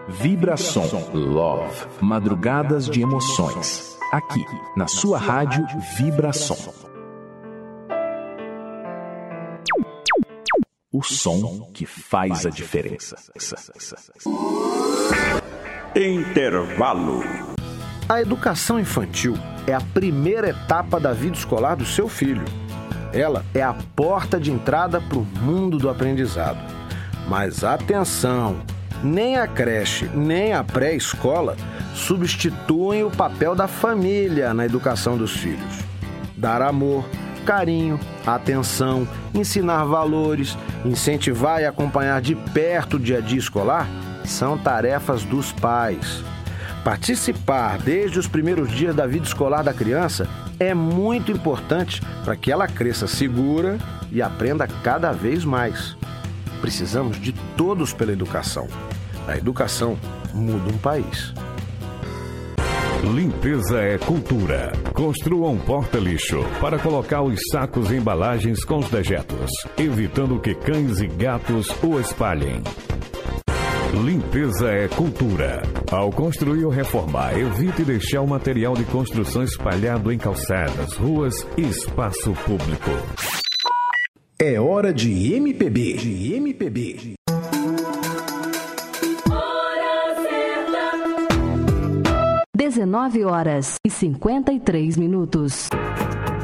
Vibração Love. Madrugadas de emoções. Aqui, na sua rádio Vibração. O som que faz a diferença. Intervalo. A educação infantil é a primeira etapa da vida escolar do seu filho. Ela é a porta de entrada para o mundo do aprendizado. Mas atenção, nem a creche, nem a pré-escola substituem o papel da família na educação dos filhos. Dar amor, carinho, atenção, ensinar valores, incentivar e acompanhar de perto o dia a dia escolar são tarefas dos pais. Participar desde os primeiros dias da vida escolar da criança é muito importante para que ela cresça segura e aprenda cada vez mais. Precisamos de todos pela educação. A educação muda um país. Limpeza é cultura. Construa um porta-lixo para colocar os sacos e embalagens com os dejetos, evitando que cães e gatos o espalhem. Limpeza é cultura. Ao construir ou reformar, evite deixar o material de construção espalhado em calçadas, ruas e espaço público. É hora de MPB. 19 horas e 53 minutos.